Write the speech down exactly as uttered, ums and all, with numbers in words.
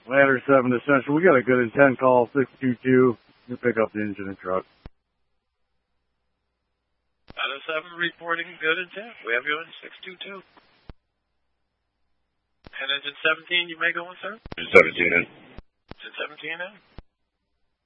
Ladder seven to Central. We got a good intent call, six two two. You pick up the engine and truck. Ladder seven reporting good intent. We have you in six two two. And engine seventeen, you may go in, sir? seventeen in. Engine seventeen in.